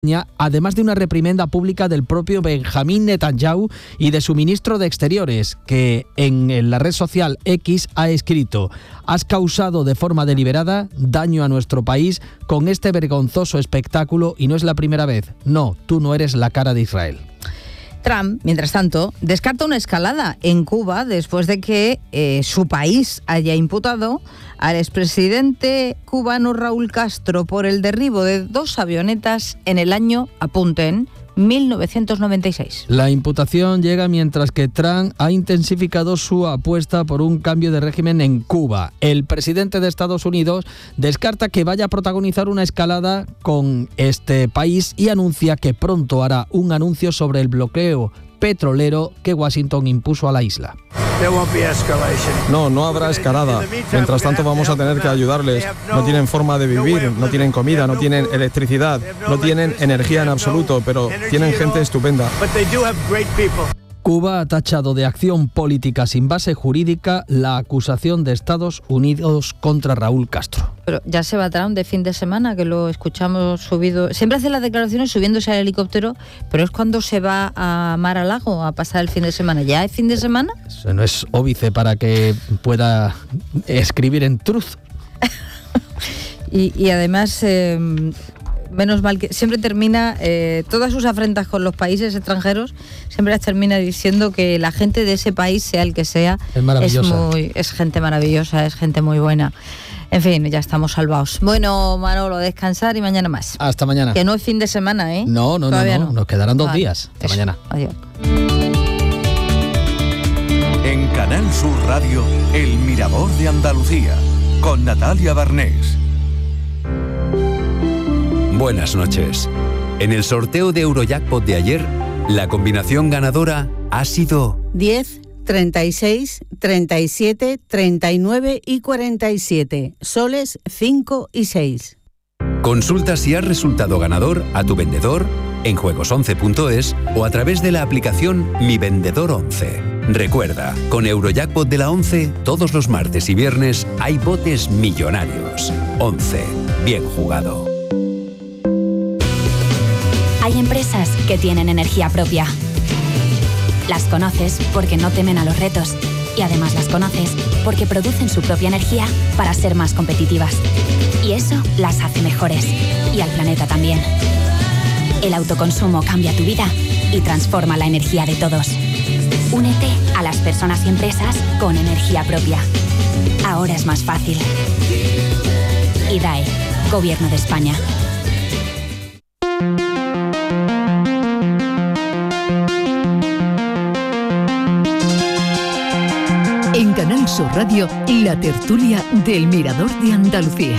además de una reprimenda pública del propio Benjamín Netanyahu y de su ministro de Exteriores, que en la red social X ha escrito: has causado de forma deliberada daño a nuestro país con este vergonzoso espectáculo y no es la primera vez. No, tú no eres la cara de Israel. Trump, mientras tanto, descarta una escalada en Cuba después de que su país haya imputado al expresidente cubano Raúl Castro por el derribo de 2 avionetas en el año, apunten, 1996. La imputación llega mientras que Trump ha intensificado su apuesta por un cambio de régimen en Cuba. El presidente de Estados Unidos descarta que vaya a protagonizar una escalada con este país y anuncia que pronto hará un anuncio sobre el bloqueo petrolero que Washington impuso a la isla. No habrá escalada. Mientras tanto vamos a tener que ayudarles. No tienen forma de vivir, no tienen comida, no tienen electricidad, no tienen energía en absoluto, pero tienen gente estupenda. Cuba ha tachado de acción política sin base jurídica la acusación de Estados Unidos contra Raúl Castro. Pero ya se va Trump de fin de semana, que lo escuchamos subido. Siempre hace las declaraciones subiéndose al helicóptero, pero es cuando se va a Mar-a-Lago a pasar el fin de semana. ¿Ya es fin de semana? Eso no es óbice para que pueda escribir en Truth. y además... menos mal que siempre termina, todas sus afrentas con los países extranjeros, siempre las termina diciendo que la gente de ese país, sea el que sea, es maravillosa. Es gente maravillosa, es gente muy buena. En fin, ya estamos salvados. Bueno, Manolo, descansar y mañana más. Hasta mañana. Que no es fin de semana, ¿eh? No. Nos quedarán 2 días. Hasta mañana. Adiós. En Canal Sur Radio, El Mirador de Andalucía, con Natalia Barnés. Buenas noches. En el sorteo de Eurojackpot de ayer, la combinación ganadora ha sido 10, 36, 37, 39 y 47, soles 5 y 6. Consulta si has resultado ganador a tu vendedor, en juegos11.es o a través de la aplicación Mi Vendedor 11. Recuerda, con Eurojackpot de la 11, todos los martes y viernes hay botes millonarios. 11. Bien jugado. Hay empresas que tienen energía propia. Las conoces porque no temen a los retos y además las conoces porque producen su propia energía para ser más competitivas. Y eso las hace mejores y al planeta también. El autoconsumo cambia tu vida y transforma la energía de todos. Únete a las personas y empresas con energía propia. Ahora es más fácil. IDAE, Gobierno de España. En Canal Sur Radio, la tertulia del Mirador de Andalucía.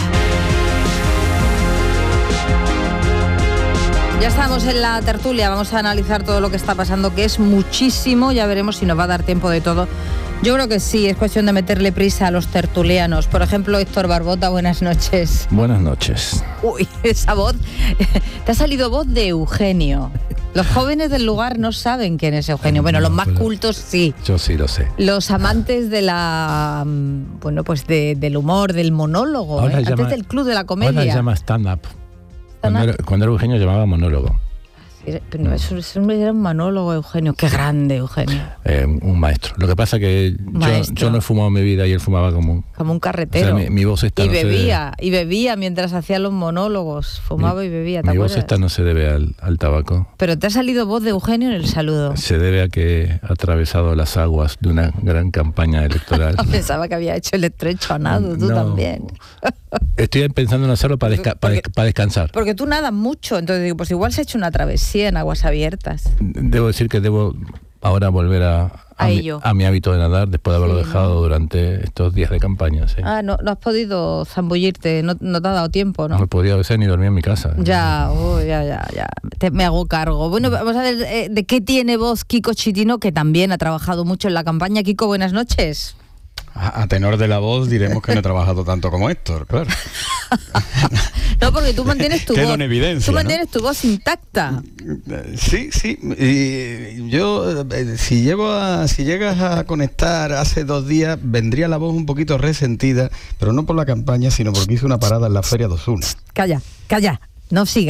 Ya estamos en la tertulia, vamos a analizar todo lo que está pasando, que es muchísimo, ya veremos si nos va a dar tiempo de todo. Yo creo que sí, es cuestión de meterle prisa a los tertulianos. Por ejemplo, Héctor Barbota, buenas noches. Buenas noches. Uy, esa voz, te ha salido voz de Eugenio. Los jóvenes del lugar no saben quién es Eugenio. Bueno, los más cultos sí. Yo sí lo sé. Los amantes de la, bueno, pues del humor, del monólogo, antes del club de la comedia. Ahora se llama stand-up. Cuando era Eugenio llamaba monólogo. Pero no, eso era un monólogo, Eugenio. Qué grande, Eugenio. Un maestro. Lo que pasa que yo no he fumado en mi vida y él fumaba como un carretero. O sea, mi voz esta y bebía mientras hacía los monólogos. Fumaba y bebía, ¿te acuerdas? Mi voz esta no se debe al tabaco. Pero te ha salido voz de Eugenio en el saludo. Se debe a que ha atravesado las aguas de una gran campaña electoral. Pensaba que había hecho el estrecho a nado, tú también. Estoy pensando en hacerlo para descansar. Porque tú nadas mucho, entonces digo, pues igual se ha hecho una travesía en aguas abiertas. Debo decir que debo ahora volver a mi hábito de nadar después de haberlo dejado durante estos días de campaña. Sí. No has podido zambullirte, no te ha dado tiempo, ¿no? No he podido a veces ni dormir en mi casa. Ya. Me hago cargo. Bueno, vamos a ver de qué tiene voz Kiko Chitino, que también ha trabajado mucho en la campaña. Kiko, buenas noches. A tenor de la voz diremos que no he trabajado tanto como Héctor, claro. No, porque tú mantienes tu Quedo voz. en evidencia, tú mantienes tu voz intacta. Sí. Y yo, si llegas a conectar hace 2 días, vendría la voz un poquito resentida, pero no por la campaña, sino porque hice una parada en la Feria de Osuna. Calla, no sigas.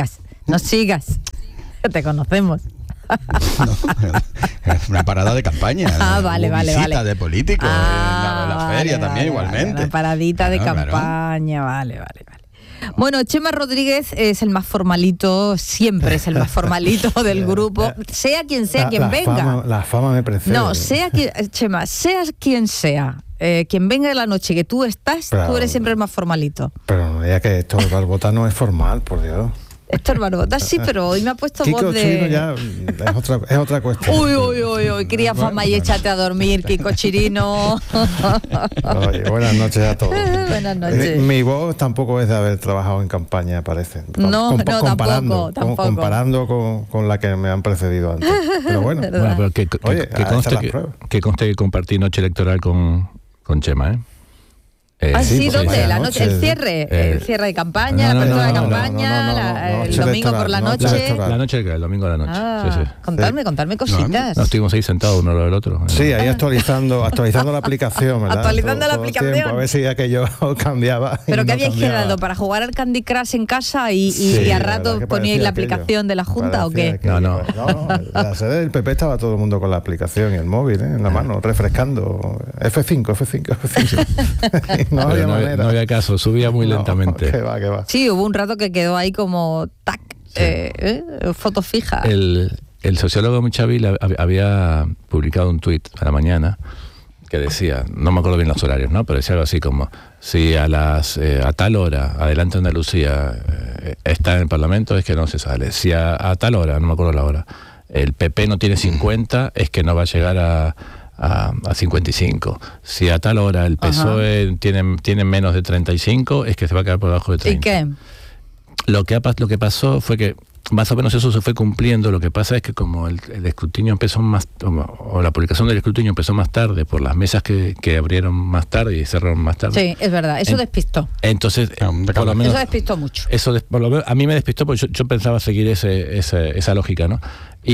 No sigas, te conocemos. No, es una parada de campaña. Vale. Visita de políticos en la feria también igualmente. Una paradita de campaña, vale. Bueno, Chema Rodríguez es el más formalito, siempre es el más formalito del grupo, sea quien sea quien venga. La fama me precede. No, Chema, seas quien sea, quien venga de la noche que tú estás, tú eres siempre el más formalito. Pero no diga que esto de Barbota no es formal, por Dios. Héctor Barbota, sí, pero hoy me ha puesto Kiko voz de... Chirino ya es otra cuestión. Uy, cría fama y échate a dormir, Kiko Chirino. Oye, buenas noches a todos. Buenas noches. Mi voz tampoco es de haber trabajado en campaña, parece. Tampoco. Comparando con la que me han precedido antes. Pero bueno, pero que conste que compartí noche electoral con Chema, ¿eh? ¿Dónde? La noche, el cierre de campaña, la apertura de campaña, el domingo por la noche. La noche, el domingo a la noche. Sí. Contarme cositas. No estuvimos ahí sentados uno al lado del otro. Sí, ahí actualizando la aplicación, ¿verdad? Actualizando la aplicación. Tiempo, a ver si aquello cambiaba. Pero que habíais quedado para jugar al Candy Crush en casa y a rato poníais la aplicación de la Junta, ¿o qué? No. La sede del PP estaba todo el mundo con la aplicación y el móvil en la mano, refrescando. F5. No había caso, subía muy lentamente. Que va. Sí, hubo un rato que quedó ahí como foto fija. El sociólogo Michavil había publicado un tuit a la mañana que decía, no me acuerdo bien los horarios, ¿no? Pero decía algo así como, si a tal hora Adelante Andalucía está en el Parlamento, es que no se sale. Si a tal hora, no me acuerdo la hora, el PP no tiene 50, es que no va a llegar a 55. Si a tal hora el PSOE tiene menos de 35, es que se va a quedar por debajo de 30. ¿Y qué? Lo que pasó fue que más o menos eso se fue cumpliendo. Lo que pasa es que como el escrutinio empezó más, o la publicación del escrutinio empezó más tarde, por las mesas que abrieron más tarde y cerraron más tarde. Sí, es verdad, eso despistó. Entonces, por lo menos, eso despistó mucho. Por lo menos, a mí me despistó porque yo pensaba seguir esa lógica, ¿no?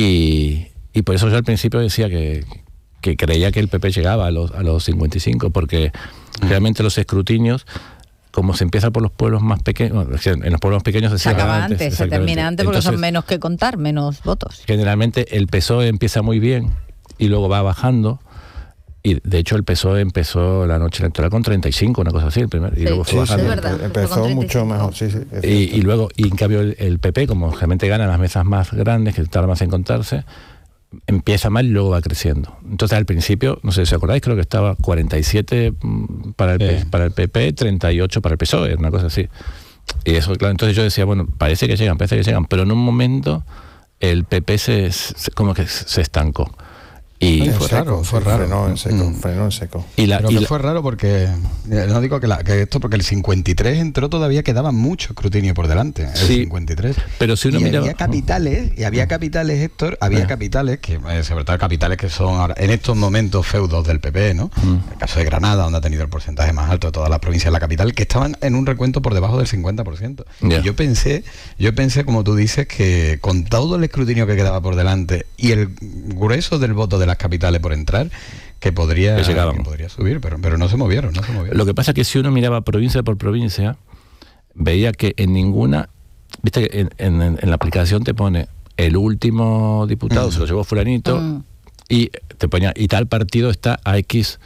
Y por eso yo al principio decía que creía que el PP llegaba a los 55, porque realmente los escrutinios, como se empieza por los pueblos más pequeños, en los pueblos pequeños se acaba antes, se termina antes, porque entonces, son menos que contar, menos votos. Generalmente el PSOE empieza muy bien y luego va bajando, y de hecho el PSOE empezó la noche electoral con 35, una cosa así, el primer, y luego fue bajando. Es verdad, empezó mucho mejor, sí. Y luego, y en cambio el PP, como realmente gana las mesas más grandes, que tarda más en contarse, empieza mal y luego va creciendo. Entonces al principio, no sé si os acordáis, creo que estaba 47 para el PP, 38 para el PSOE, una cosa así. Y eso, claro, entonces yo decía, bueno, parece que llegan, pero en un momento el PP como que se estancó. Y fue raro. Frenó en seco. Fue raro porque, no digo que esto, porque el 53 entró, todavía quedaba mucho escrutinio por delante, el 53. Pero si uno miraba... Había capitales, Héctor, capitales, que sobre todo capitales que son ahora, en estos momentos feudos del PP, ¿no? El caso de Granada, donde ha tenido el porcentaje más alto de todas las provincias de la capital, que estaban en un recuento por debajo del 50%. Y yo pensé, como tú dices, que con todo el escrutinio que quedaba por delante y el grueso del voto de las capitales por entrar, que podría subir, pero no se movieron. Lo que pasa es que si uno miraba provincia por provincia, veía que en ninguna, viste que en la aplicación te pone el último diputado se lo llevó fulanito y te ponía, y tal partido está a X.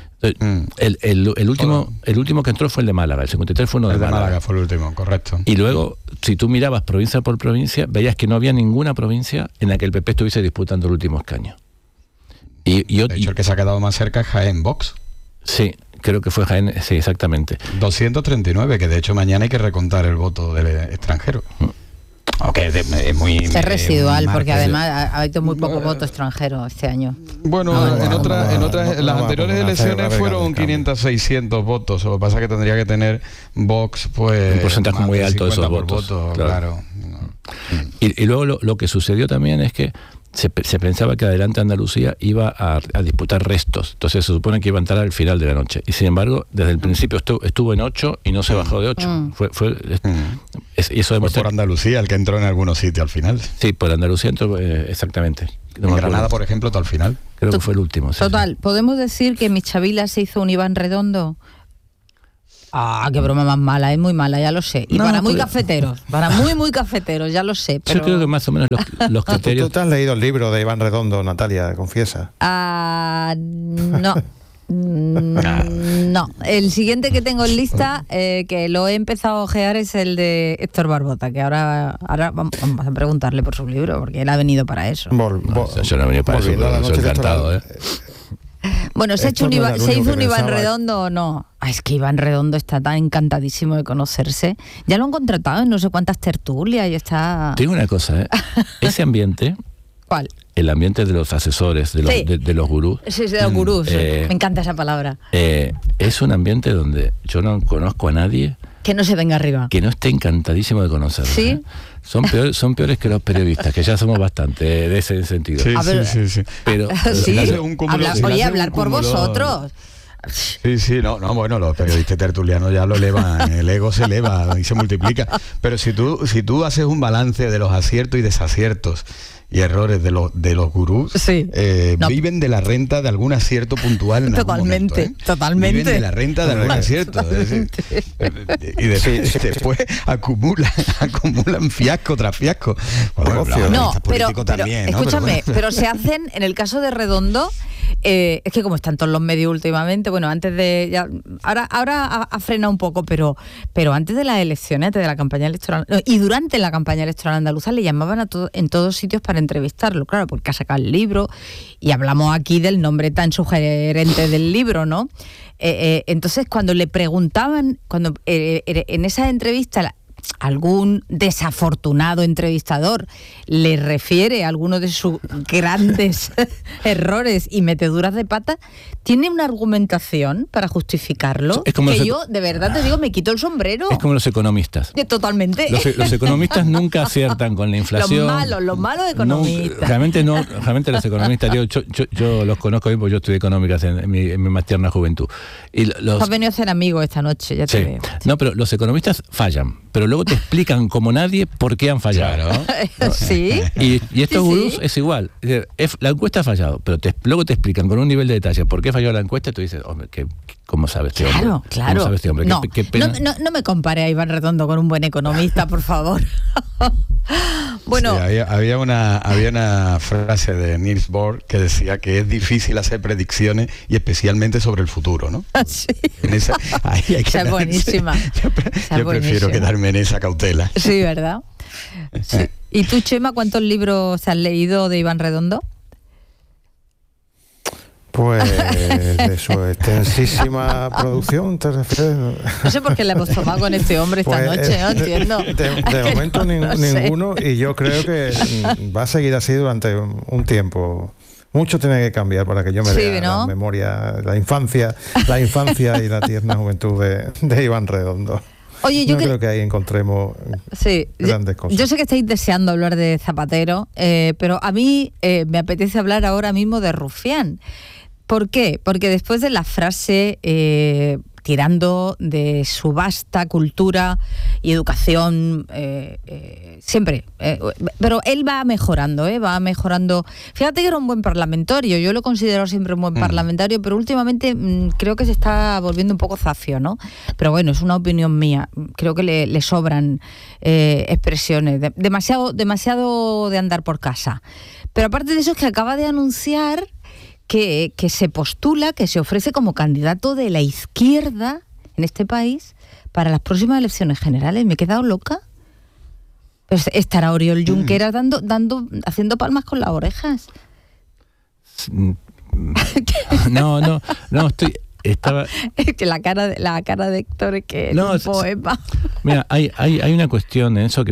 El último que entró fue el de Málaga, el 53 fue uno de Málaga. Fue el último, correcto. Y luego, si tú mirabas provincia por provincia, veías que no había ninguna provincia en la que el PP estuviese disputando el último escaño. De hecho, el que se ha quedado más cerca es Jaén Vox. Sí, creo que fue Jaén, sí, exactamente. 239, que de hecho mañana hay que recontar el voto del extranjero. Aunque es muy... Es residual, porque además ha habido muy poco voto extranjero este año. Bueno, en las anteriores elecciones fueron 500, 600 votos. Lo que pasa es que tendría que tener Vox, pues... un porcentaje muy alto de esos votos. Claro. Y luego lo que sucedió también es que se pensaba que Adelante Andalucía iba a disputar restos, entonces se supone que iba a entrar al final de la noche, y sin embargo desde el principio estuvo en 8 y no se bajó de 8. Eso demuestra... Fue por Andalucía el que entró en algunos sitios al final. Sí, por Andalucía entró, exactamente. En Granada, por ejemplo, todo al final. Creo que fue el último. Total, ¿podemos decir que Michavila se hizo un Iván Redondo? Ah, qué broma más mala, es muy mala, ya lo sé. Y No, para muy pero- cafeteros, muy cafeteros, ya lo sé. Pero... Yo creo que más o menos los criterios... ¿Tú te has leído el libro de Iván Redondo, Natalia, confiesa? No. No, el siguiente que tengo en lista, que lo he empezado a ojear, es el de Héctor Barbota, que ahora vamos a preguntarle por su libro, porque él ha venido para eso. Yo no he venido para eso, pero soy encantado, Bueno, ¿se Esto no era lo hizo único un que Iván pensaba. Redondo o no? Ah, es que Iván Redondo está tan encantadísimo de conocerse. Ya lo han contratado en no sé cuántas tertulias y está... Te digo una cosa, ese ambiente, ¿Cuál? el ambiente de los asesores, de los, Sí. de los gurús, Sí, de los gurús. Me encanta esa palabra. es un ambiente donde yo no conozco a nadie Que no se venga arriba. que no esté encantadísimo de conocerlo. ¿Sí? Son peores que los periodistas, que ya somos bastante de ese sentido. Sí, A ver, sí. Pero Sí, le hace un cúmulo- hablar, si le oye, hace un hablar por cúmulo- vosotros. Sí, no, bueno, los periodistas tertulianos ya lo elevan, el ego se eleva y se multiplica. Pero si tú haces un balance de los aciertos y desaciertos y errores de los gurús, Sí. No. viven de la renta de algún acierto puntual en algún momento, Totalmente. Viven de la renta de algún acierto. Es decir, y después acumulan fiasco tras fiasco. Bueno, No, los pero, políticos también, ¿no? escúchame, Pero pero se hacen, en el caso de Redondo, es que como están todos los medios últimamente, bueno, antes de... ahora ha frenado un poco, pero antes de las elecciones, antes de la campaña electoral, y durante la campaña electoral andaluza, le llamaban en todos sitios para entrevistarlo, claro, porque ha sacado el libro, y hablamos aquí del nombre tan sugerente del libro, ¿no? Entonces, cuando le preguntaban, en esa entrevista... algún desafortunado entrevistador le refiere a alguno de sus grandes errores y meteduras de pata, tiene una argumentación para justificarlo Es como que los yo, de verdad te digo, me quito el sombrero. Es como los economistas. Totalmente. Los economistas nunca aciertan con la inflación. Los malos economistas. Realmente los economistas, yo los conozco bien porque yo estudié económicas en mi más tierna juventud. Y los, Has venido a ser amigos esta noche, ya te sí. veo. No, pero los economistas fallan, pero luego te explican como nadie por qué han fallado. Sí. Y estos Sí, gurús sí. es igual. La encuesta ha fallado, pero luego te explican con un nivel de detalle por qué falló la encuesta y tú dices, hombre, ¿cómo sabe este hombre? Claro. ¿Cómo sabe este hombre? No, Qué pena. no me compare a Iván Redondo con un buen economista, por favor. Bueno, sí, había una frase de Niels Bohr que decía que es difícil hacer predicciones y especialmente sobre el futuro, ¿no? Sí. En esa, ahí hay que Esa es quedarse. buenísima. Yo prefiero buenísima. quedarme en esa cautela. Sí, ¿verdad? Sí. ¿Y tú, Chema, cuántos libros has leído de Iván Redondo? Pues de su extensísima producción, ¿te refieres? No sé por qué le hemos tomado con este hombre esta Pues, noche, no entiendo. De momento No sé. ninguno, y yo creo que va a seguir así durante un tiempo. Mucho tiene que cambiar para que yo me Sí, vea ¿no? la memoria, la infancia y la tierna juventud de Iván Redondo. Oye, yo no creo que ahí encontremos Sí, grandes cosas. yo sé que estáis deseando hablar de Zapatero, pero a mí me apetece hablar ahora mismo de Rufián. ¿Por qué? Porque después de la frase tirando de su vasta cultura y educación, siempre, pero él va mejorando. Fíjate que era un buen parlamentario, yo lo considero siempre un buen parlamentario, pero últimamente creo que se está volviendo un poco zafio, ¿no? Pero bueno, es una opinión mía, creo que le sobran expresiones, demasiado de andar por casa. Pero aparte de eso es que acaba de anunciar que se postula, que se ofrece como candidato de la izquierda en este país para las próximas elecciones generales. Me he quedado loca. Pues estará Oriol Junqueras haciendo palmas con las orejas. No, estaba... Es que la cara de Héctor es que es un poema. Mira, hay una cuestión en eso que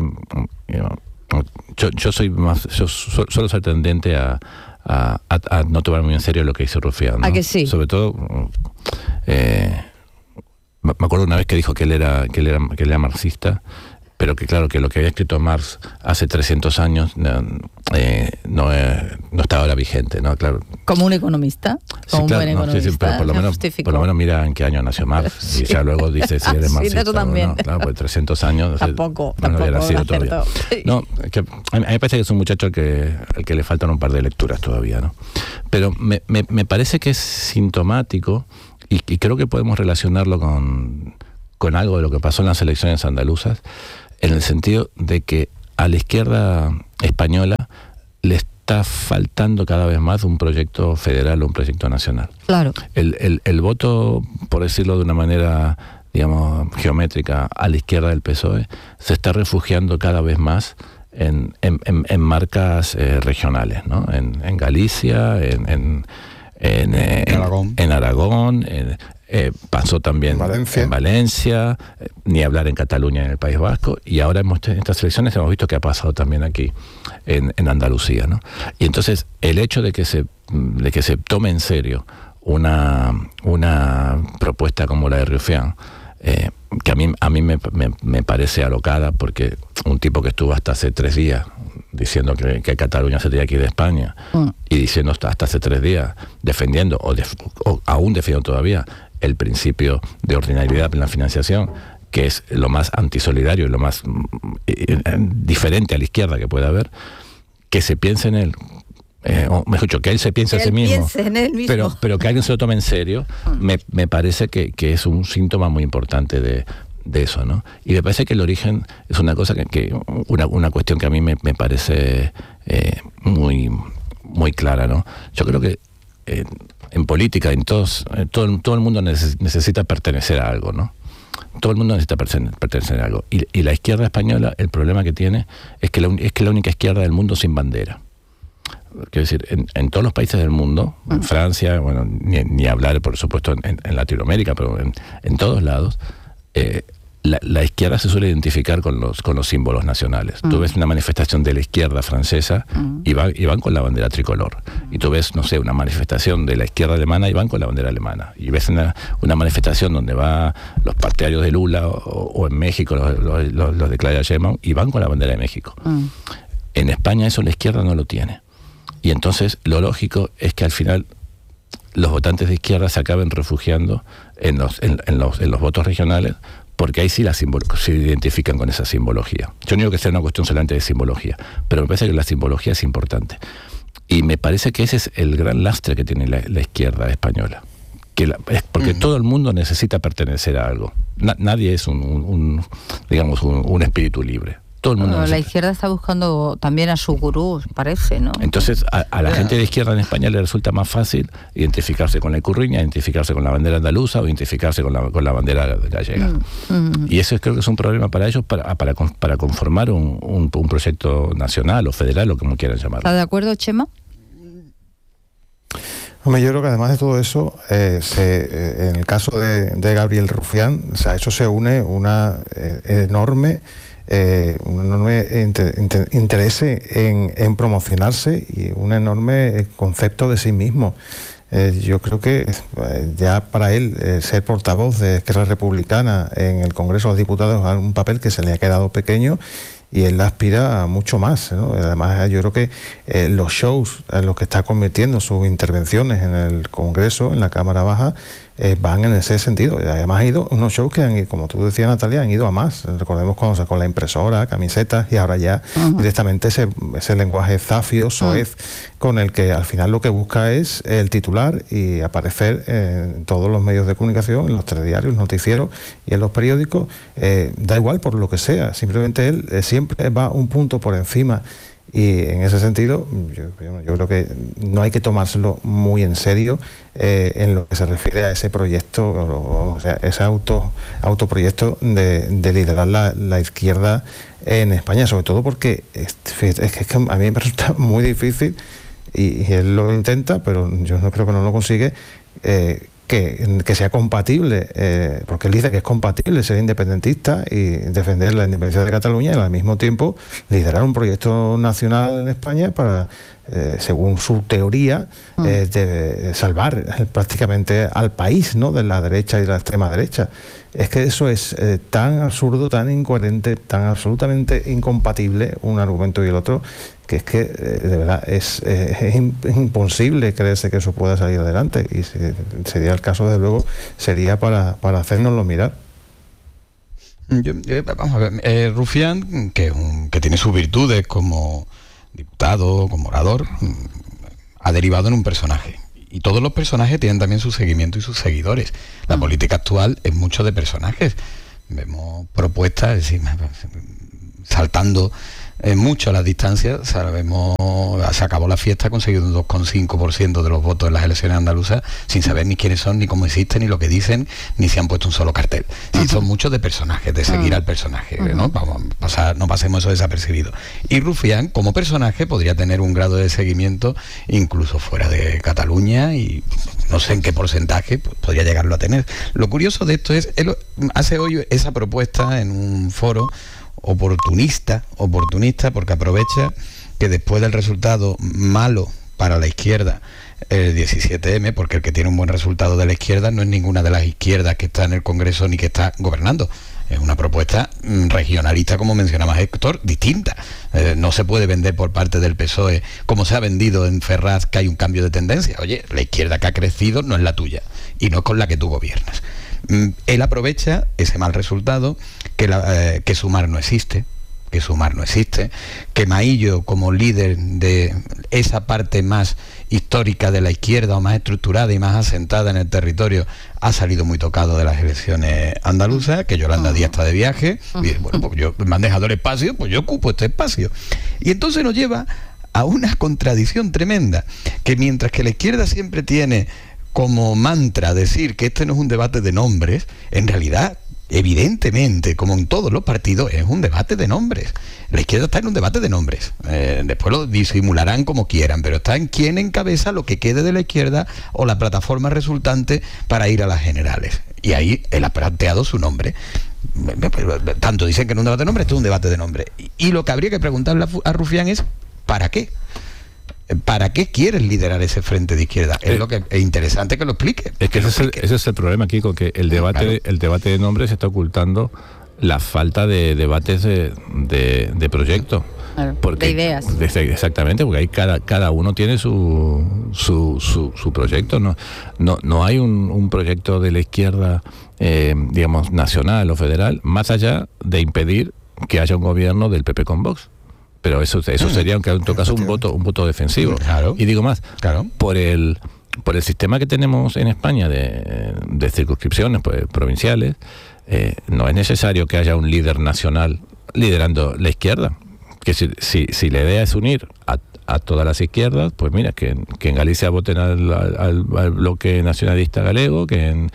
yo suelo ser tendente a no tomar muy en serio lo que dice Rufián, ¿no? ¿A que sí? Sobre todo, me acuerdo una vez que dijo que él era marxista, pero que claro, que lo que había escrito Marx hace 300 años no está ahora vigente, ¿no? Claro. Como un economista, como un buen economista. Sí, pero por lo menos mira en qué año nació Marx, Sí. y ya luego dice si eres Sí, marxista eso o también. no. Claro, pues 300 años Tampoco hubiera sido acertó. todavía. No, que a mí me parece que es un muchacho al que le faltan un par de lecturas todavía, ¿no? Pero me parece que es sintomático y creo que podemos relacionarlo con con algo de lo que pasó en las elecciones andaluzas, en el sentido de que a la izquierda española le está faltando cada vez más un proyecto federal o un proyecto nacional. Claro. El voto, por decirlo de una manera, digamos, geométrica, a la izquierda del PSOE, se está refugiando cada vez más en marcas regionales, ¿no? En Galicia, en Aragón, pasó también en Valencia, ni hablar en Cataluña, en el País Vasco, y ahora en estas elecciones hemos visto que ha pasado también aquí en Andalucía, ¿no? Y entonces el hecho de que se tome en serio una propuesta como la de Rufián, que a mí me parece alocada, porque un tipo que estuvo hasta hace 3 días diciendo que Cataluña se tenía que ir de España, y diciendo hasta hace 3 días defendiendo, o aún defendiendo todavía, el principio de ordinariedad en la financiación, que es lo más antisolidario y lo más diferente a la izquierda que puede haber, que se piense en él, o mejor dicho, que él se piense a sí mismo, pero que alguien se lo tome en serio, me parece que es un síntoma muy importante de eso, ¿no? Y me parece que el origen es una cosa una cuestión que a mí me parece muy, muy clara, ¿no? Yo creo que en política, todo el mundo necesita pertenecer a algo, ¿no? Todo el mundo necesita pertenecer a algo. Y la izquierda española, el problema que tiene es que es la única izquierda del mundo sin bandera. Quiero decir, en todos los países del mundo, en Francia, bueno, ni hablar, por supuesto, en Latinoamérica, pero en todos lados, la izquierda se suele identificar con los símbolos nacionales. Tú ves una manifestación de la izquierda francesa y van con la bandera tricolor. Y tú ves, no sé, una manifestación de la izquierda alemana y van con la bandera alemana. Y ves una manifestación donde van los partidarios de Lula o en México los de Claudia Sheinbaum y van con la bandera de México. En España eso la izquierda no lo tiene. Y entonces lo lógico es que al final los votantes de izquierda se acaben refugiando en los votos regionales, porque ahí sí se identifican con esa simbología. Yo no digo que sea una cuestión solamente de simbología, pero me parece que la simbología es importante. Y me parece que ese es el gran lastre que tiene la izquierda española. Porque todo el mundo necesita pertenecer a algo. Nadie es un espíritu libre. Todo el mundo la izquierda está buscando también a su gurú, parece, ¿no? Entonces a la gente de izquierda en España le resulta más fácil identificarse con la Icurriña, identificarse con la bandera andaluza o identificarse con la bandera gallega. Y eso creo que es un problema para ellos para conformar un proyecto nacional o federal, o como quieran llamarlo. ¿Está de acuerdo, Chema? Hombre, yo creo que además de todo eso, en el caso de Gabriel Rufián, o sea, eso se une un enorme interés en promocionarse y un enorme concepto de sí mismo. Yo creo que ya para él ser portavoz de Esquerra Republicana en el Congreso de los Diputados es un papel que se le ha quedado pequeño, y él aspira a mucho más, ¿no? Además, yo creo que los shows en los que está convirtiendo sus intervenciones en el Congreso, en la Cámara Baja, van en ese sentido. Además, ha ido unos shows que han ido, como tú decías, Natalia, han ido a más. Recordemos cuando sacó la impresora, camisetas, y ahora ya directamente ese lenguaje zafio, soez, con el que al final lo que busca es el titular y aparecer en todos los medios de comunicación, en los telediarios, noticieros y en los periódicos. Da igual por lo que sea, simplemente él siempre va un punto por encima. Y en ese sentido, yo creo que no hay que tomárselo muy en serio en lo que se refiere a ese proyecto, o sea, ese autoproyecto de liderar la izquierda en España, sobre todo porque es que a mí me resulta muy difícil, y él lo intenta, pero yo no creo que no lo consigue, que sea compatible, porque él dice que es compatible ser independentista y defender la independencia de Cataluña, y al mismo tiempo liderar un proyecto nacional en España para, según su teoría, de salvar prácticamente al país, ¿no?, de la derecha y de la extrema derecha. Es que eso es tan absurdo, tan incoherente, tan absolutamente incompatible un argumento y el otro, que es que de verdad es imposible creerse que eso pueda salir adelante, y sería el caso, desde luego, sería para hacérnoslo mirar. Vamos a ver, Rufián, que tiene sus virtudes como diputado, como orador, ha derivado en un personaje. Y todos los personajes tienen también su seguimiento y sus seguidores. La política actual es mucho de personajes. Vemos propuestas, es decir, saltando mucho las distancias, sabemos, se acabó la fiesta, ha conseguido un 2,5% de los votos en las elecciones andaluzas, sin saber ni quiénes son, ni cómo existen, ni lo que dicen, ni si han puesto un solo cartel. Sí, son muchos de personajes, de seguir al personaje, ¿no? Vamos a pasar, no pasemos eso desapercibido. Y Rufián, como personaje, podría tener un grado de seguimiento incluso fuera de Cataluña, y no sé en qué porcentaje podría llegarlo a tener. Lo curioso de esto es, él hace hoy esa propuesta en un foro oportunista, porque aprovecha que después del resultado malo para la izquierda, el 17M, porque el que tiene un buen resultado de la izquierda no es ninguna de las izquierdas que está en el Congreso ni que está gobernando. Es una propuesta regionalista, como mencionaba Héctor, distinta. No se puede vender por parte del PSOE, como se ha vendido en Ferraz, que hay un cambio de tendencia. Oye, la izquierda que ha crecido no es la tuya, y no es con la que tú gobiernas. Él aprovecha ese mal resultado, que Sumar no existe, que Maillo, como líder de esa parte más histórica de la izquierda, o más estructurada y más asentada en el territorio, ha salido muy tocado de las elecciones andaluzas, que Yolanda Díaz está de viaje, y bueno, pues me han dejado el espacio, pues yo ocupo este espacio. Y entonces nos lleva a una contradicción tremenda, que mientras que la izquierda siempre tiene como mantra decir que este no es un debate de nombres, en realidad, evidentemente, como en todos los partidos, es un debate de nombres. La izquierda está en un debate de nombres. Después lo disimularán como quieran, pero está en quién encabeza lo que quede de la izquierda o la plataforma resultante para ir a las generales. Y ahí él ha planteado su nombre. Tanto dicen que no es un debate de nombres, esto es un debate de nombres. Y lo que habría que preguntarle a Rufián es, ¿para qué? ¿Para qué quieres liderar ese frente de izquierda? Es lo que es interesante que lo explique. Es que ese es el problema, Kiko, que el debate de nombres está ocultando la falta de debates de proyectos. Claro, porque, de ideas. Exactamente, porque ahí cada uno tiene su proyecto. No hay un proyecto de la izquierda, digamos, nacional o federal, más allá de impedir que haya un gobierno del PP con Vox. Pero eso sería, aunque en todo caso, un voto defensivo. Claro. Y digo más, claro, por el sistema que tenemos en España de circunscripciones provinciales, no es necesario que haya un líder nacional liderando la izquierda. Que si la idea es unir a todas las izquierdas, pues mira, que en Galicia voten al bloque nacionalista galego, que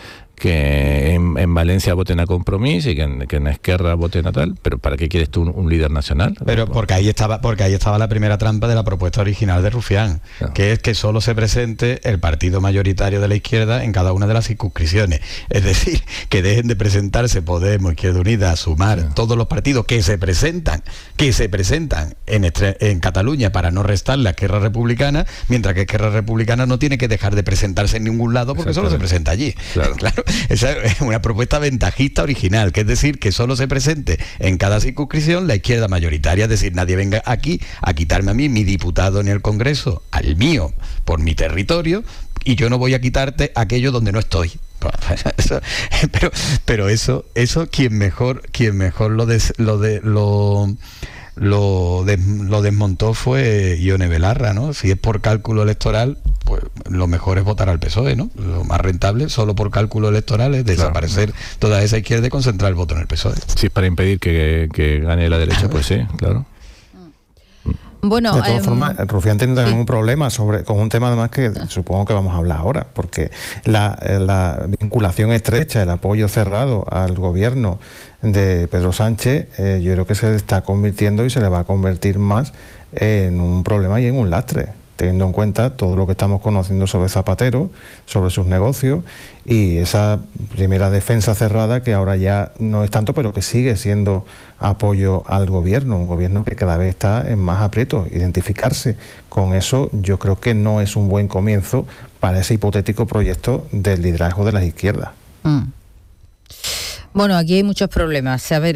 en Valencia voten a Compromís y que en Esquerra voten a tal, pero ¿para qué quieres tú un líder nacional? Pero porque ahí estaba la primera trampa de la propuesta original de Rufián, claro, que es que solo se presente el partido mayoritario de la izquierda en cada una de las circunscripciones. Es decir, que dejen de presentarse Podemos, Izquierda Unida, Sumar, todos los partidos que se presentan en Cataluña para no restar la Esquerra Republicana, mientras que Esquerra Republicana no tiene que dejar de presentarse en ningún lado porque solo se presenta allí. Claro. Esa es una propuesta ventajista original, que es decir, que solo se presente en cada circunscripción la izquierda mayoritaria, es decir, nadie venga aquí a quitarme a mí mi diputado en el Congreso, al mío, por mi territorio, y yo no voy a quitarte aquello donde no estoy. Pero eso quien mejor lo desmontó fue Ione Belarra, ¿no? Si es por cálculo electoral, pues lo mejor es votar al PSOE, ¿no? Lo más rentable, solo por cálculo electoral, es desaparecer toda esa izquierda y concentrar el voto en el PSOE. Si es para impedir que gane la derecha, pues sí, claro. Bueno, de todas formas, Rufián tiene también un problema con un tema además que supongo que vamos a hablar ahora, porque la vinculación estrecha, el apoyo cerrado al gobierno de Pedro Sánchez, yo creo que se está convirtiendo y se le va a convertir más en un problema y en un lastre, teniendo en cuenta todo lo que estamos conociendo sobre Zapatero, sobre sus negocios y esa primera defensa cerrada que ahora ya no es tanto, pero que sigue siendo apoyo al gobierno, un gobierno que cada vez está en más aprietos. Identificarse con eso yo creo que no es un buen comienzo para ese hipotético proyecto del liderazgo de las izquierdas. Bueno, aquí hay muchos problemas. A ver,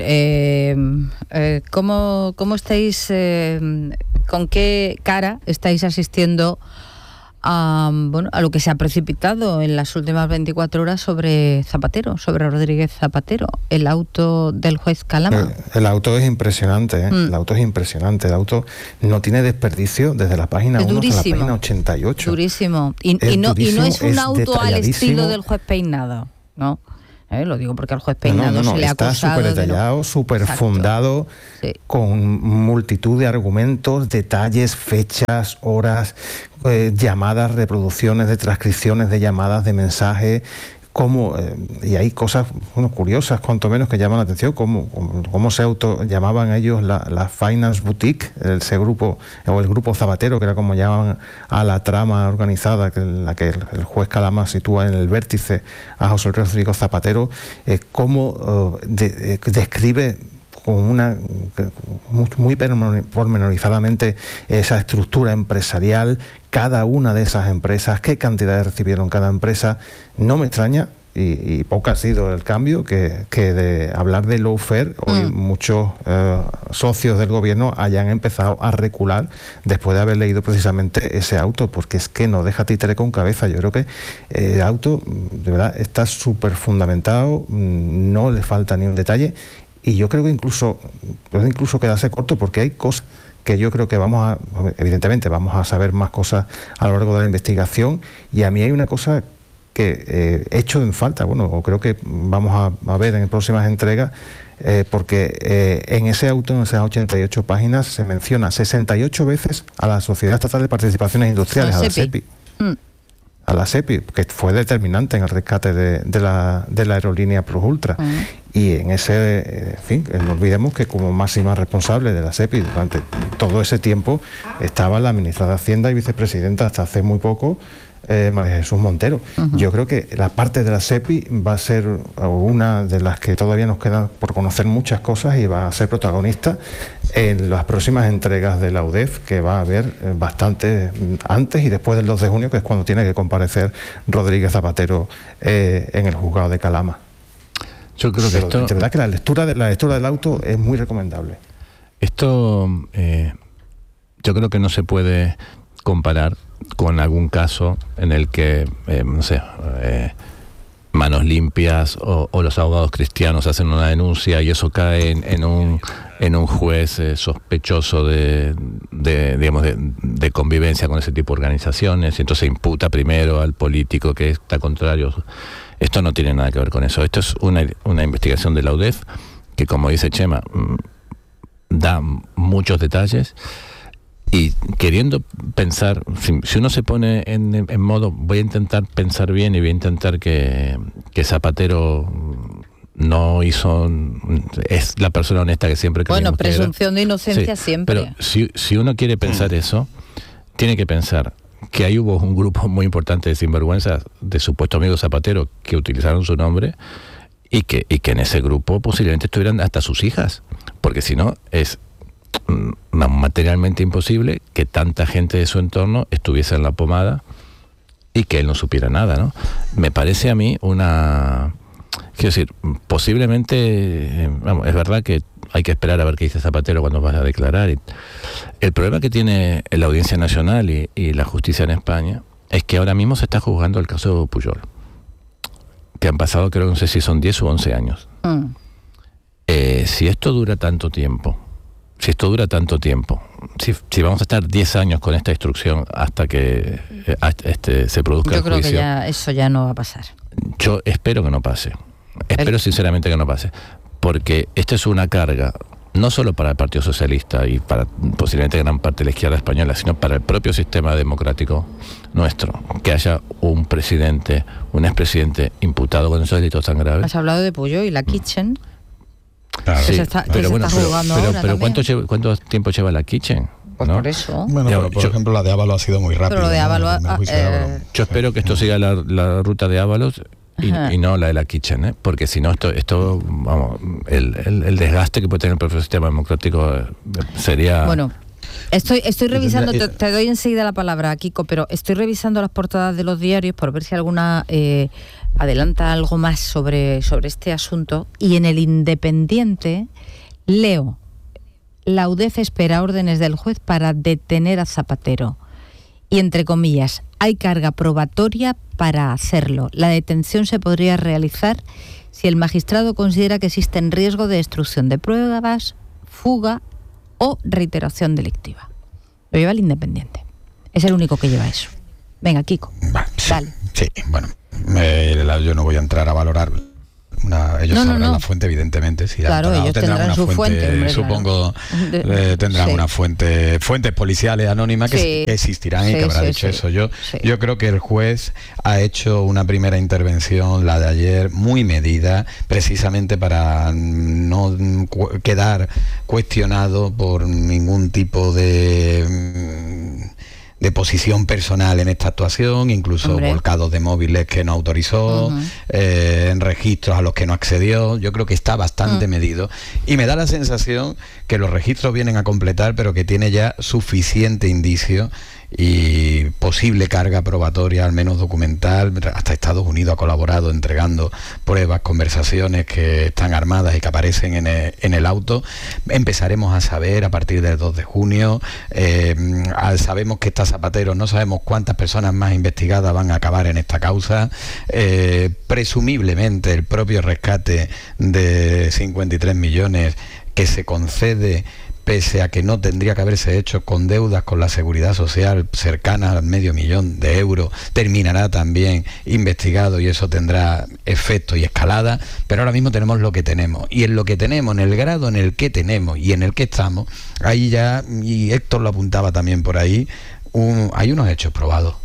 ¿cómo estáis, con qué cara estáis asistiendo a lo que se ha precipitado en las últimas 24 horas sobre Zapatero, sobre Rodríguez Zapatero, el auto del juez Calama? El auto es impresionante, el auto es impresionante. El auto no tiene desperdicio desde la página 1 hasta la página 88. Durísimo. Y no es un auto al estilo del juez Peinado, ¿no? Lo digo porque al juez Peinado se le ha acusado. Está súper detallado, súper fundado, con multitud de argumentos, detalles, fechas, horas, llamadas, reproducciones de transcripciones de llamadas, de mensajes. Y hay cosas curiosas, cuanto menos, que llaman la atención, cómo se llamaban ellos la Finance Boutique, ese grupo, o el grupo Zapatero, que era como llamaban a la trama organizada, la que el juez Calama sitúa en el vértice a José Rodrigo Zapatero, cómo describe muy pormenorizadamente esa estructura empresarial, cada una de esas empresas, qué cantidades recibieron cada empresa. No me extraña, y poco ha sido el cambio, que de hablar de lawfare, hoy muchos socios del gobierno hayan empezado a recular después de haber leído precisamente ese auto, porque es que no deja títere con cabeza. Yo creo que el auto, de verdad, está súper fundamentado, no le falta ni un detalle. Y yo creo que puede incluso quedarse corto, porque hay cosas que yo creo que evidentemente vamos a saber más cosas a lo largo de la investigación, y a mí hay una cosa que he hecho en falta, o creo que vamos a ver en próximas entregas, porque en ese auto, en esas 88 páginas, se menciona 68 veces a la Sociedad Estatal de Participaciones Industriales, a la SEPI. A la SEPI, que fue determinante en el rescate de la aerolínea Plus Ultra. Y en ese, no olvidemos que como máxima responsable de la SEPI durante todo ese tiempo estaba la ministra de Hacienda y vicepresidenta hasta hace muy poco, María Jesús Montero. Yo creo que la parte de la SEPI va a ser una de las que todavía nos queda por conocer muchas cosas, y va a ser protagonista en las próximas entregas de la UDEF, que va a haber bastante antes y después del 2 de junio, que es cuando tiene que comparecer Rodríguez Zapatero en el juzgado de Calama. Yo creo que de verdad que la lectura del auto es muy recomendable. Esto yo creo que no se puede comparar con algún caso en el que, Manos Limpias o los abogados cristianos hacen una denuncia y eso cae en un juez sospechoso de convivencia con ese tipo de organizaciones, y entonces imputa primero al político que está contrario. Esto no tiene nada que ver con eso. Esto es una investigación de la UDEF que, como dice Chema, da muchos detalles. Y queriendo pensar, si uno se pone en modo, voy a intentar pensar bien y voy a intentar que Zapatero no hizo, es la persona honesta que siempre creímos. Bueno, presunción de inocencia siempre. Pero si uno quiere pensar eso, tiene que pensar que ahí hubo un grupo muy importante de sinvergüenzas, de supuestos amigos Zapatero, que utilizaron su nombre, y que en ese grupo posiblemente estuvieran hasta sus hijas, porque si no es materialmente imposible que tanta gente de su entorno estuviese en la pomada y que él no supiera nada, ¿no? Me parece a mí quiero decir, posiblemente, es verdad que hay que esperar a ver qué dice Zapatero cuando vaya a declarar. El problema que tiene la Audiencia Nacional y la justicia en España es que ahora mismo se está juzgando el caso de Pujol, que han pasado, creo, no sé si son 10 o 11 años. Si esto dura tanto tiempo, si vamos a estar 10 años con esta instrucción hasta que se produzca el juicio... Yo creo que eso ya no va a pasar. Yo espero que no pase. Espero sinceramente que no pase. Porque esta es una carga, no solo para el Partido Socialista y para posiblemente gran parte de la izquierda española, sino para el propio sistema democrático nuestro, que haya un expresidente imputado con esos delitos tan graves. Has hablado de Pujol y la Kitchen... Claro. Pero ¿cuánto tiempo lleva la Kitchen? Pues ¿no? Por eso. Bueno, por ejemplo, la de Ábalos ha sido muy rápida. Pero lo de Ábalos, yo espero que esto siga la ruta de Ábalos y no la de la Kitchen, porque si no, esto vamos, el desgaste que puede tener el propio sistema democrático sería... Bueno, estoy revisando, te doy enseguida la palabra, Kiko, pero estoy revisando las portadas de los diarios por ver si alguna adelanta algo más sobre este asunto, y en el Independiente leo: la UDEF espera órdenes del juez para detener a Zapatero. Y entre comillas, hay carga probatoria para hacerlo. La detención se podría realizar si el magistrado considera que existe riesgo de destrucción de pruebas, fuga o reiteración delictiva. Lo lleva el Independiente. Es el único que lleva eso. Venga, Kiko, dale. Sí, bueno, yo no voy a entrar a valorar Ellos sabrán la fuente, evidentemente. Si claro, ellos tendrán una su fuente, hombre, supongo, tendrán una fuentes policiales anónimas que existirán y que habrá dicho eso. Yo creo que el juez ha hecho una primera intervención, la de ayer, muy medida, precisamente para no quedar cuestionado por ningún tipo de posición personal en esta actuación, incluso volcados de móviles que no autorizó, en registros a los que no accedió. Yo creo que está bastante medido y me da la sensación que los registros vienen a completar, pero que tiene ya suficiente indicio y posible carga probatoria, al menos documental. Hasta Estados Unidos ha colaborado entregando pruebas, conversaciones que están armadas y que aparecen en el auto. Empezaremos a saber a partir del 2 de junio. Sabemos que está Zapatero, no sabemos cuántas personas más investigadas van a acabar en esta causa. Presumiblemente el propio rescate de 53 millones que se concede, pese a que no tendría que haberse hecho, con deudas con la Seguridad Social cercanas al $500.000 de euros, terminará también investigado y eso tendrá efecto y escalada. Pero ahora mismo tenemos lo que tenemos, y en lo que tenemos, en el grado en el que tenemos y en el que estamos, ahí ya, y Héctor lo apuntaba también por ahí, hay unos hechos probados.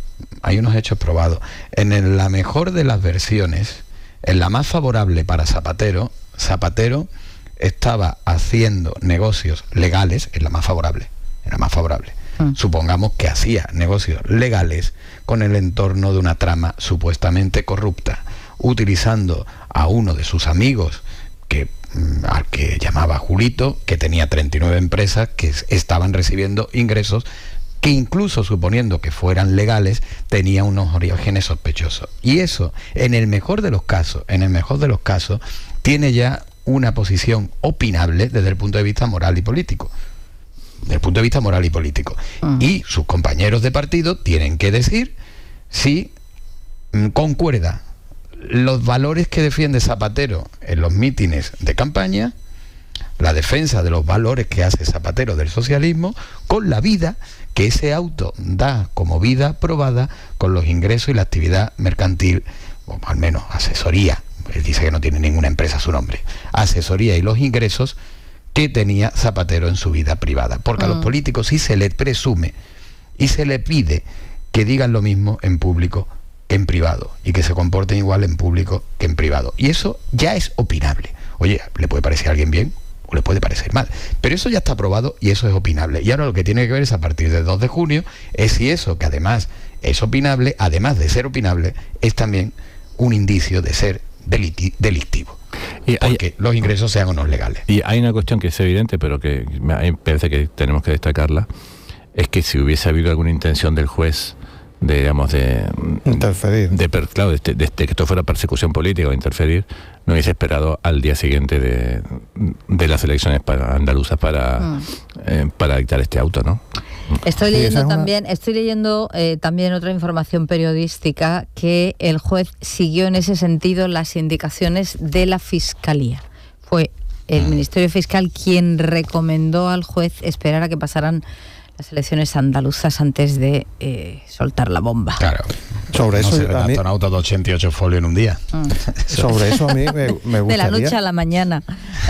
En la mejor de las versiones, en la más favorable para Zapatero estaba haciendo negocios legales, en la más favorable. Supongamos que hacía negocios legales con el entorno de una trama supuestamente corrupta, utilizando a uno de sus amigos, al que llamaba Julito, que tenía 39 empresas que estaban recibiendo ingresos que, incluso suponiendo que fueran legales, tenía unos orígenes sospechosos. Y eso, en el mejor de los casos, tiene ya una posición opinable desde el punto de vista moral y político. Y sus compañeros de partido tienen que decir si concuerda los valores que defiende Zapatero en los mítines de campaña, la defensa de los valores que hace Zapatero del socialismo, con la vida que ese auto da como vida probada, con los ingresos y la actividad mercantil, o al menos asesoría. Él dice que no tiene ninguna empresa a su nombre. Asesoría y los ingresos que tenía Zapatero en su vida privada. Porque a los políticos sí se le presume y se le pide que digan lo mismo en público que en privado, y que se comporten igual en público que en privado. Y eso ya es opinable. Oye, le puede parecer a alguien bien o le puede parecer mal, pero eso ya está aprobado y eso es opinable. Y ahora lo que tiene que ver es, a partir del 2 de junio, es si eso, que además es opinable, además de ser opinable, es también un indicio de ser delictivo, porque los ingresos sean o no legales. Y hay una cuestión que es evidente, pero que me parece que tenemos que destacarla, es que si hubiese habido alguna intención del juez de interferir, de que esto fuera persecución política o interferir, no hubiese esperado al día siguiente de las elecciones andaluzas para dictar este auto, ¿no? Estoy leyendo también otra información periodística, que el juez siguió en ese sentido las indicaciones de la Fiscalía. Fue el Ministerio Fiscal quien recomendó al juez esperar a que pasaran las elecciones andaluzas antes de soltar la bomba. Claro. Sobre eso, a mí, un auto de 88 folios en un día. Sobre eso a mí me gustaría... De la noche a la mañana.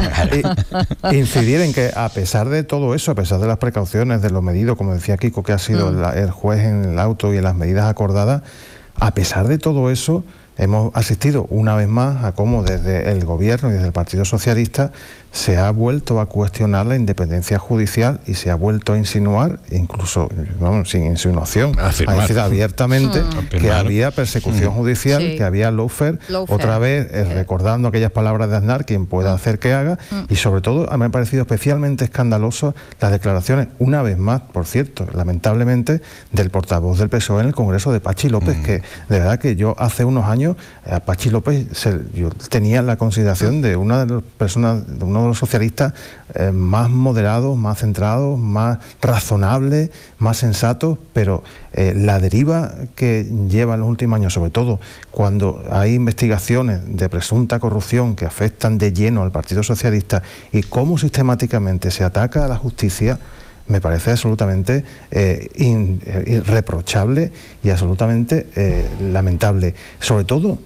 Incidir en que, a pesar de todo eso, a pesar de las precauciones, de lo medido, como decía Kiko, que ha sido el juez en el auto y en las medidas acordadas, a pesar de todo eso, hemos asistido una vez más a cómo desde el gobierno y desde el Partido Socialista se ha vuelto a cuestionar la independencia judicial y se ha vuelto a insinuar, incluso sin insinuación, a decir abiertamente que había persecución judicial, que había lawfare. Otra vez recordando aquellas palabras de Aznar, quien pueda hacer que haga, y sobre todo me han parecido especialmente escandalosas las declaraciones, una vez más, por cierto, lamentablemente, del portavoz del PSOE en el Congreso, de Pachi López, que de verdad que yo hace unos años a Pachi López yo tenía la consideración de una de las personas, de uno de los socialistas más moderados, más centrados, más razonables, más sensatos, pero la deriva que lleva en los últimos años, sobre todo cuando hay investigaciones de presunta corrupción que afectan de lleno al Partido Socialista, y cómo sistemáticamente se ataca a la justicia, me parece absolutamente irreprochable y absolutamente lamentable. Sobre todo,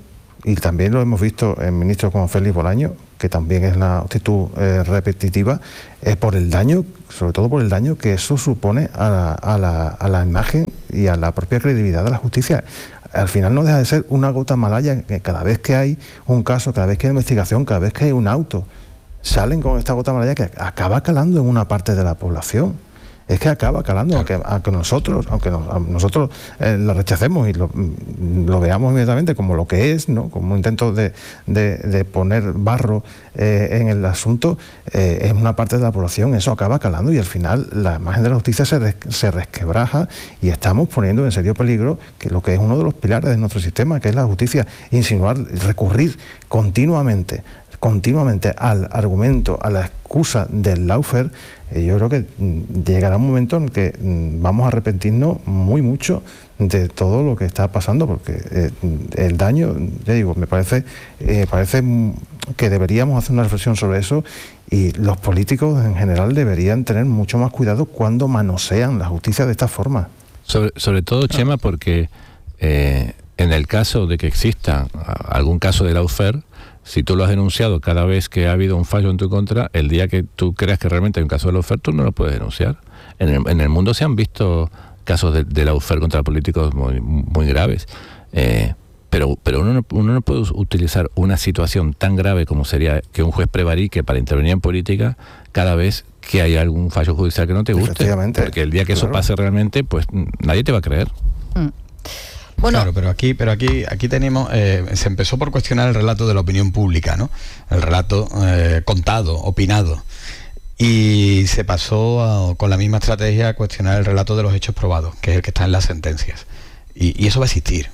y también lo hemos visto en ministros como Félix Bolaño, que también es una actitud repetitiva, por el daño, sobre todo por el daño que eso supone a la imagen y a la propia credibilidad de la justicia. Al final no deja de ser una gota malaya, que cada vez que hay un caso, cada vez que hay investigación, cada vez que hay un auto, salen con esta gota malaya que acaba calando en una parte de la población. Es que acaba calando, aunque nosotros lo rechacemos y lo veamos inmediatamente como lo que es, ¿no? Como un intento de poner barro en el asunto, es una parte de la población, eso acaba calando y al final la imagen de la justicia se resquebraja y estamos poniendo en serio peligro que lo que es uno de los pilares de nuestro sistema, que es la justicia. Insinuar, recurrir continuamente al argumento, a la excusa del lawfare, yo creo que llegará un momento en el que vamos a arrepentirnos mucho de todo lo que está pasando, porque el daño, ya digo, me parece que deberíamos hacer una reflexión sobre eso, y los políticos en general deberían tener mucho más cuidado cuando manosean la justicia de esta forma. Sobre todo, Chema, porque en el caso de que exista algún caso de lawfare, si tú lo has denunciado cada vez que ha habido un fallo en tu contra, el día que tú creas que realmente hay un caso de lawfare, tú no lo puedes denunciar. En el mundo se han visto casos de lawfare contra políticos muy graves, pero uno no puede utilizar una situación tan grave como sería que un juez prevarique para intervenir en política cada vez que hay algún fallo judicial que no te guste, porque el día que eso pase realmente, pues nadie te va a creer. Bueno. Claro, pero aquí tenemos, se empezó por cuestionar el relato de la opinión pública, ¿no? El relato contado, opinado. Y se pasó con la misma estrategia a cuestionar el relato de los hechos probados, que es el que está en las sentencias. Y eso va a existir,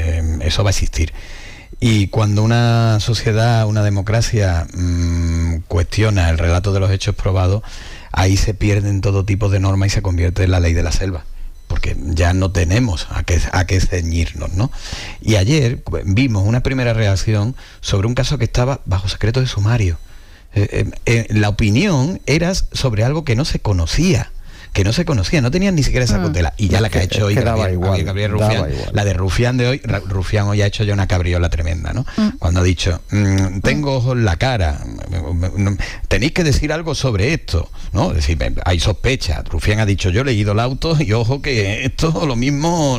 Y cuando una sociedad, una democracia cuestiona el relato de los hechos probados, ahí se pierden todo tipo de normas y se convierte en la ley de la selva, porque ya no tenemos a qué ceñirnos, ¿no? Y ayer vimos una primera reacción sobre un caso que estaba bajo secreto de sumario. La opinión era sobre algo que no se conocía, no tenían ni siquiera esa cautela, y ya la que ha hecho hoy Gabriel Rufián, la de Rufián de hoy, Rufián hoy ha hecho ya una cabriola tremenda, ¿no? Cuando ha dicho, tengo ojos en la cara, tenéis que decir algo sobre esto, ¿no? Es decir, hay sospecha. Rufián ha dicho, yo he leído el auto y ojo que esto lo mismo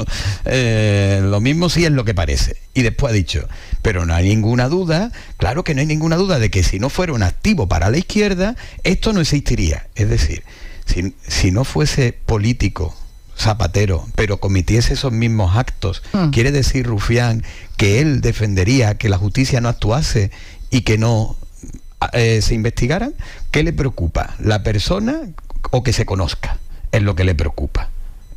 sí es lo que parece. Y después ha dicho, pero no hay ninguna duda, claro que no hay ninguna duda de que si no fuera un activo para la izquierda, esto no existiría. Es decir, si no fuese político, Zapatero, pero cometiese esos mismos actos, quiere decir Rufián que él defendería que la justicia no actuase y que no se investigaran. ¿Qué le preocupa? ¿La persona o que se conozca? Es lo que le preocupa.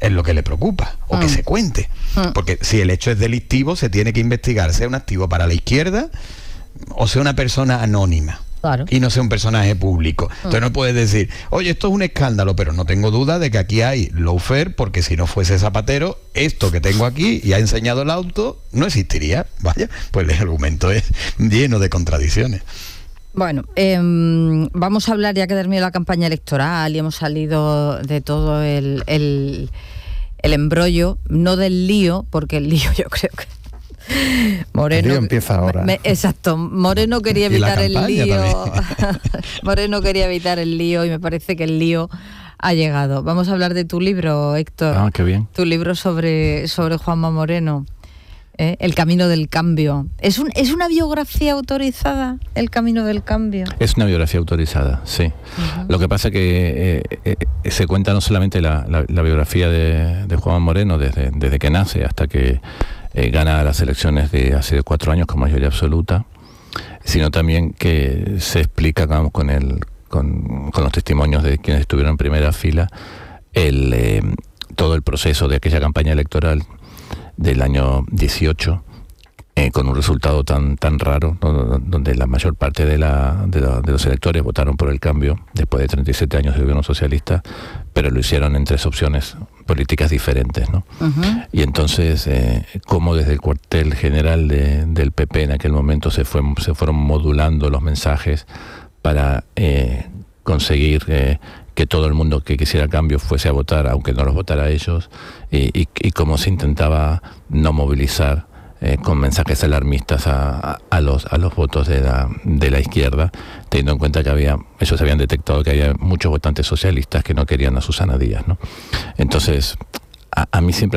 O que se cuente. Porque si el hecho es delictivo, se tiene que investigar, sea un activo para la izquierda o sea una persona anónima. Claro. Y no sea un personaje público. Entonces no puedes decir, oye, esto es un escándalo, pero no tengo duda de que aquí hay lawfare, porque si no fuese Zapatero, esto que tengo aquí y ha enseñado el auto, no existiría. Vaya, pues el argumento es lleno de contradicciones. Bueno, vamos a hablar, ya que terminó la campaña electoral y hemos salido de todo el embrollo, no del lío, porque el lío yo creo que Moreno, el lío empieza ahora. Exacto, Moreno quería evitar el lío. Moreno quería evitar el lío y me parece que el lío ha llegado. Vamos a hablar de tu libro, Héctor. Ah, qué bien. Tu libro sobre Juanma Moreno, El camino del cambio. ¿Es una biografía autorizada, El camino del cambio? Es una biografía autorizada, sí. Uh-huh. Lo que pasa es que se cuenta no solamente la biografía de Juanma Moreno desde que nace hasta que gana las elecciones de hace 4 años con mayoría absoluta, sino también que se explica, digamos, con los testimonios de quienes estuvieron en primera fila, todo el proceso de aquella campaña electoral del año 18, con un resultado tan raro, ¿no? Donde la mayor parte de los electores votaron por el cambio después de 37 años de gobierno socialista, pero lo hicieron en 3 opciones políticas diferentes, ¿no? Uh-huh. Y entonces, cómo desde el cuartel general del PP en aquel momento se fueron modulando los mensajes para conseguir que todo el mundo que quisiera cambio fuese a votar, aunque no los votara ellos, y cómo se intentaba no movilizar con mensajes alarmistas a los votos de la izquierda, teniendo en cuenta que ellos habían detectado que había muchos votantes socialistas que no querían a Susana Díaz, ¿no? Entonces, a mí siempre